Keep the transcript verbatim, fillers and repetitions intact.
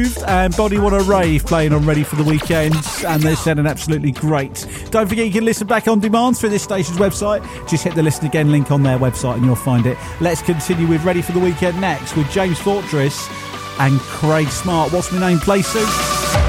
and Body Wanna Rave playing on Ready for the Weekend, and they're sounding absolutely great. Don't forget you can listen back on demand through this station's website. Just hit the Listen Again link on their website and you'll find it. Let's continue with Ready for the Weekend next with James Fortress and Craig Smart. What's My Name, play soon.